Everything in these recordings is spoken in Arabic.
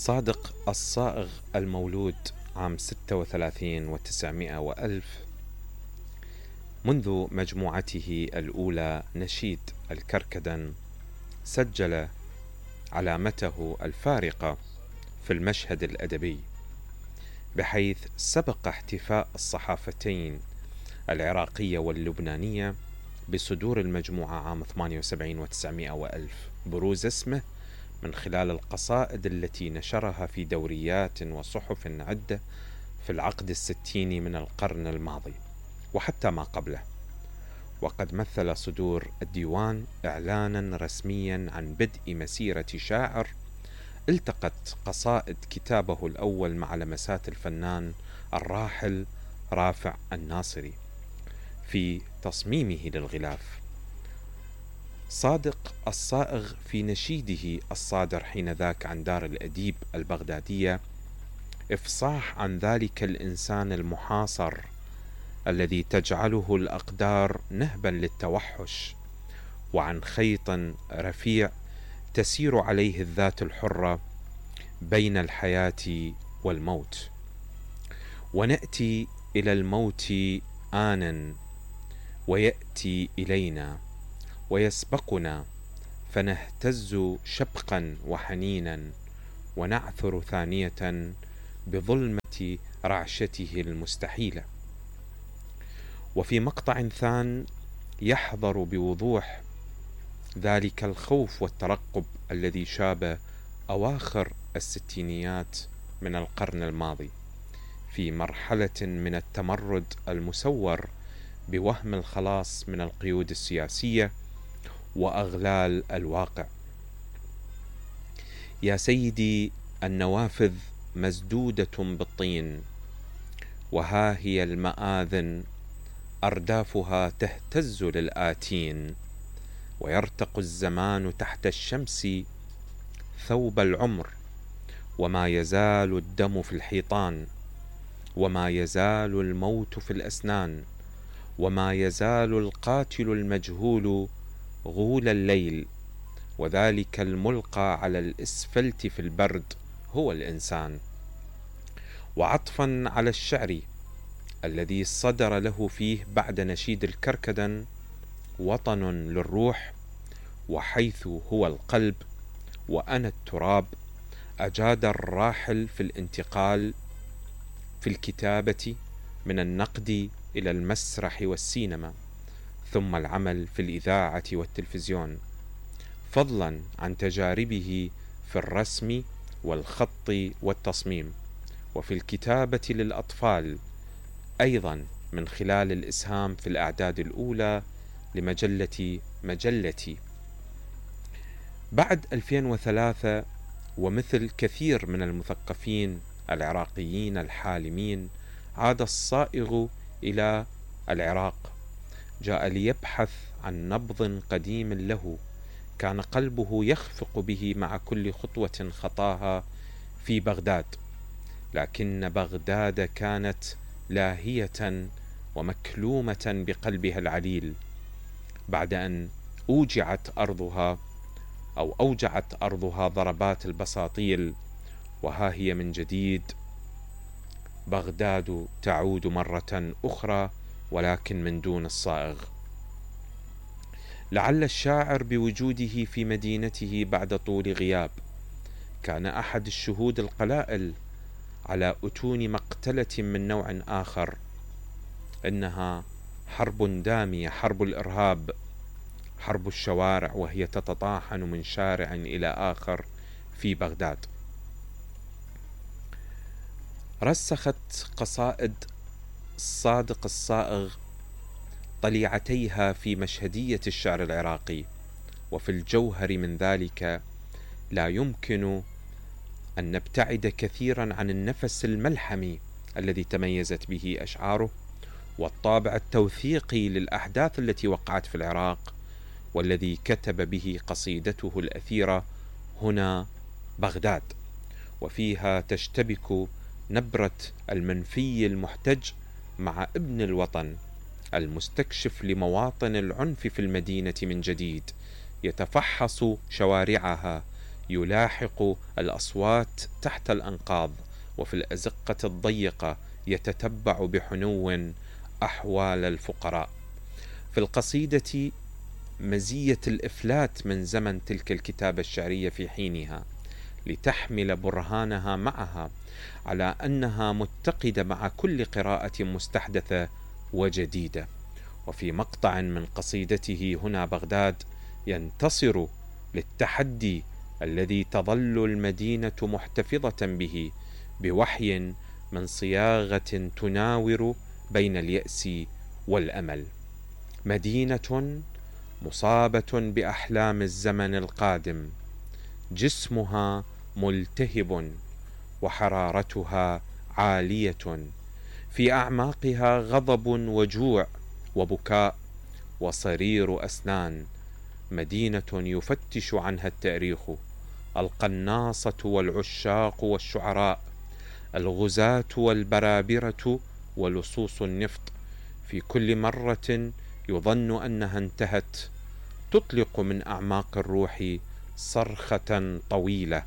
صادق الصائغ المولود عام 36 و900 وألف، منذ مجموعته الأولى نشيد الكركدن سجل علامته الفارقة في المشهد الأدبي، بحيث سبق احتفاء الصحافتين العراقية واللبنانية بصدور المجموعة عام 78 و900 وألف بروز اسمه من خلال القصائد التي نشرها في دوريات وصحف عدة في العقد الستيني من القرن الماضي وحتى ما قبله. وقد مثل صدور الديوان إعلانا رسميا عن بدء مسيرة شاعر التقت قصائد كتابه الأول مع لمسات الفنان الراحل رافع الناصري في تصميمه للغلاف. صادق الصائغ في نشيده الصادر حينذاك عن دار الأديب البغدادية إفصاح عن ذلك الإنسان المحاصر الذي تجعله الأقدار نهبا للتوحش، وعن خيط رفيع تسير عليه الذات الحرة بين الحياة والموت. ونأتي إلى الموت آنا ويأتي إلينا ويسبقنا، فنهتز شبقا وحنينا ونعثر ثانية بظلمة رعشته المستحيلة. وفي مقطع ثان يحضر بوضوح ذلك الخوف والترقب الذي شاب أواخر الستينيات من القرن الماضي في مرحلة من التمرد المسور بوهم الخلاص من القيود السياسية وأغلال الواقع. يا سيدي، النوافذ مسدودة بالطين، وها هي المآذن أردافها تهتز للآتين، ويرتق الزمان تحت الشمس ثوب العمر، وما يزال الدم في الحيطان، وما يزال الموت في الأسنان، وما يزال القاتل المجهول غول الليل، وذلك الملقى على الإسفلت في البرد هو الإنسان. وعطفا على الشعر الذي صدر له فيه بعد نشيد الكركدن وطن للروح، وحيث هو القلب وأنا التراب، أجاد الراحل في الانتقال في الكتابة من النقد إلى المسرح والسينما، ثم العمل في الإذاعة والتلفزيون، فضلا عن تجاربه في الرسم والخط والتصميم، وفي الكتابة للأطفال أيضا من خلال الإسهام في الأعداد الأولى لمجلة مجلتي. بعد 2003 ومثل كثير من المثقفين العراقيين الحالمين عاد الصائغ إلى العراق، جاء ليبحث عن نبض قديم له كان قلبه يخفق به مع كل خطوة خطاها في بغداد، لكن بغداد كانت لاهية ومكلومة بقلبها العليل بعد أن أوجعت أرضها ضربات البساطيل، وها هي من جديد بغداد تعود مرة أخرى، ولكن من دون الصائغ. لعل الشاعر بوجوده في مدينته بعد طول غياب كان أحد الشهود القلائل على أتون مقتلة من نوع آخر، إنها حرب دامية، حرب الإرهاب، حرب الشوارع، وهي تتطاحن من شارع إلى آخر في بغداد. رسخت قصائد صادق الصائغ طليعتيها في مشهدية الشعر العراقي، وفي الجوهر من ذلك لا يمكن أن نبتعد كثيرا عن النفس الملحمي الذي تميزت به أشعاره، والطابع التوثيقي للأحداث التي وقعت في العراق، والذي كتب به قصيدته الأثيرة هنا بغداد، وفيها تشتبك نبرة المنفي المحتج مع ابن الوطن المستكشف لمواطن العنف في المدينة من جديد، يتفحص شوارعها، يلاحق الأصوات تحت الأنقاض، وفي الأزقة الضيقة يتتبع بحنو أحوال الفقراء. في القصيدة مزية الإفلات من زمن تلك الكتابة الشعرية في حينها، لتحمل برهانها معها على أنها متقدة مع كل قراءة مستحدثة وجديدة. وفي مقطع من قصيدته هنا بغداد ينتصر للتحدي الذي تظل المدينة محتفظة به بوحي من صياغة تناور بين اليأس والأمل. مدينة مصابة بأحلام الزمن القادم، جسمها ملتهب وحرارتها عالية، في أعماقها غضب وجوع وبكاء وصرير أسنان. مدينة يفتش عنها التاريخ، القناصة والعشاق والشعراء، الغزاة والبرابرة ولصوص النفط، في كل مرة يظن أنها انتهت تطلق من أعماق الروح صرخة طويلة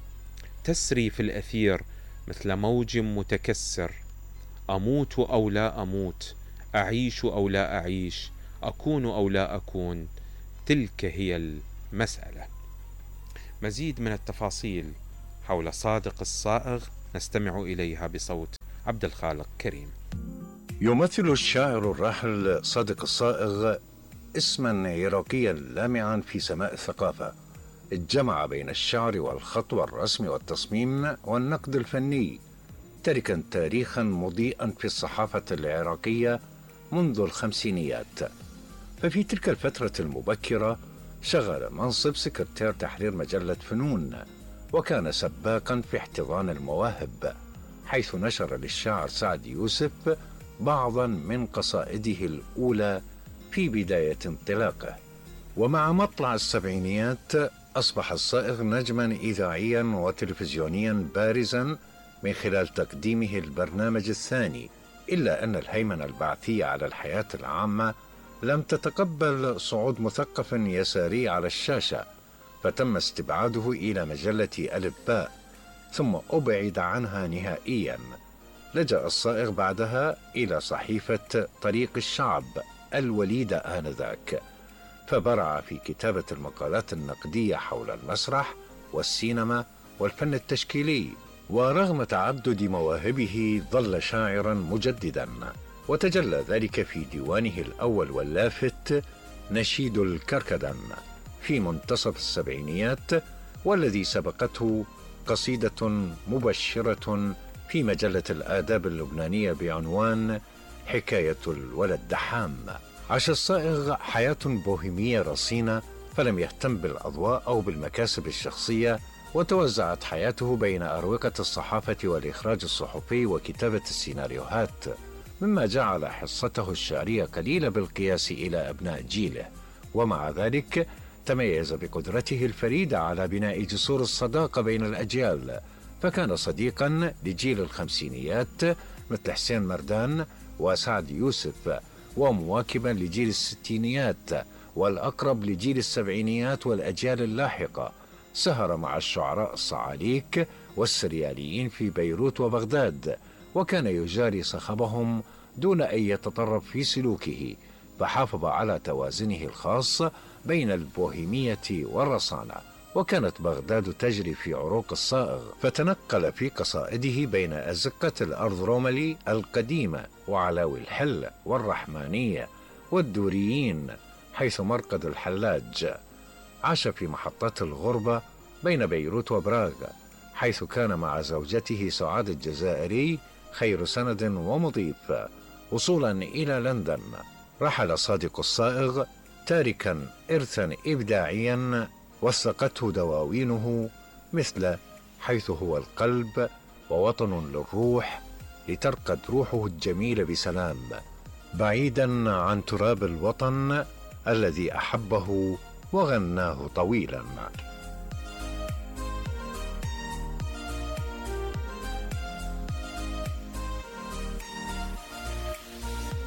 تسري في الأثير مثل موج متكسر: أموت أو لا أموت، أعيش أو لا أعيش، أكون أو لا أكون، تلك هي المسألة. مزيد من التفاصيل حول صادق الصائغ نستمع إليها بصوت عبد الخالق كريم. يمثل الشاعر الراحل صادق الصائغ اسما عراقيا لامعا في سماء الثقافة، جمع بين الشعر والخط والرسم والتصميم والنقد الفني، تاركا تاريخا مضيئا في الصحافة العراقية منذ الخمسينيات. ففي تلك الفترة المبكرة شغل منصب سكرتير تحرير مجلة فنون، وكان سباقا في احتضان المواهب، حيث نشر للشاعر سعد يوسف بعضا من قصائده الأولى في بداية انطلاقه. ومع مطلع السبعينيات أصبح الصائغ نجما إذاعيا وتلفزيونيا بارزا من خلال تقديمه البرنامج الثاني، إلا أن الهيمنة البعثية على الحياة العامة لم تتقبل صعود مثقف يساري على الشاشة، فتم استبعاده إلى مجلة ألف باء، ثم أبعد عنها نهائيا. لجأ الصائغ بعدها إلى صحيفة طريق الشعب الوليدة آنذاك، فبرع في كتابة المقالات النقدية حول المسرح والسينما والفن التشكيلي. ورغم تعدد مواهبه ظل شاعرا مجددا، وتجلى ذلك في ديوانه الأول واللافت نشيد الكركدن في منتصف السبعينيات، والذي سبقته قصيدة مبشرة في مجلة الآداب اللبنانية بعنوان حكاية الولد دحام. عاش الصائغ حياة بوهيمية رصينة، فلم يهتم بالأضواء أو بالمكاسب الشخصية، وتوزعت حياته بين أروقة الصحافة والإخراج الصحفي وكتابة السيناريوهات، مما جعل حصته الشعرية قليلة بالقياس إلى أبناء جيله. ومع ذلك تميز بقدرته الفريدة على بناء جسور الصداقة بين الأجيال، فكان صديقا لجيل الخمسينيات مثل حسين مردان وسعد يوسف، ومواكبا لجيل الستينيات، والأقرب لجيل السبعينيات والأجيال اللاحقة. سهر مع الشعراء الصعاليك والسرياليين في بيروت وبغداد، وكان يجاري صخبهم دون أن يتطرف في سلوكه، فحافظ على توازنه الخاص بين البوهيمية والرصانة. وكانت بغداد تجري في عروق الصائغ، فتنقل في قصائده بين أزقة الأرض روملي القديمة وعلاوي الحل والرحمانية والدوريين، حيث مرقد الحلاج. عاش في محطات الغربة بين بيروت وبراغ، حيث كان مع زوجته سعاد الجزائري خير سند ومضيف، وصولا إلى لندن. رحل صادق الصائغ تاركا إرثا إبداعيا وثقته دواوينه، مثل حيث هو القلب ووطن للروح، لترقد روحه الجميل بسلام، بعيدا عن تراب الوطن الذي أحبه وغناه طويلا.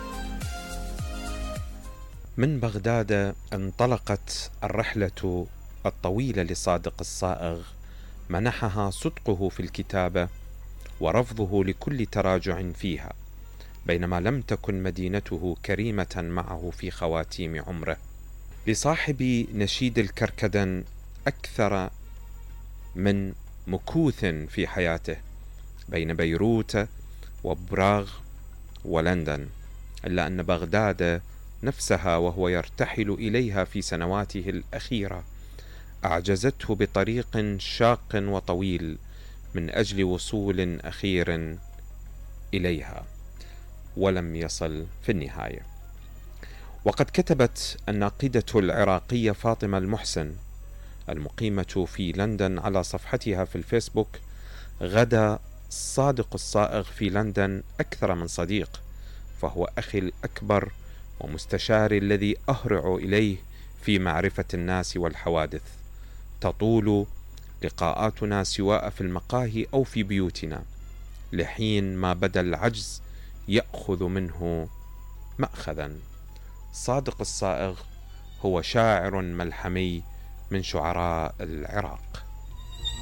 من بغداد انطلقت الرحلة الطويلة لصادق الصائغ منحها صدقه في الكتابة ورفضه لكل تراجع فيها، بينما لم تكن مدينته كريمة معه في خواتيم عمره. لصاحب نشيد الكركدن أكثر من مكوث في حياته بين بيروت وبراغ ولندن، إلا أن بغداد نفسها وهو يرتحل إليها في سنواته الأخيرة أعجزته بطريق شاق وطويل من أجل وصول أخير إليها، ولم يصل في النهاية. وقد كتبت الناقدة العراقية فاطمة المحسن المقيمة في لندن على صفحتها في الفيسبوك: غدا صادق الصائغ في لندن أكثر من صديق، فهو أخي الأكبر ومستشاري الذي أهرع إليه في معرفة الناس والحوادث. تطول لقاءاتنا سواء في المقاهي أو في بيوتنا، لحين ما بدا العجز يأخذ منه مأخذا. صادق الصائغ هو شاعر ملحمي من شعراء العراق.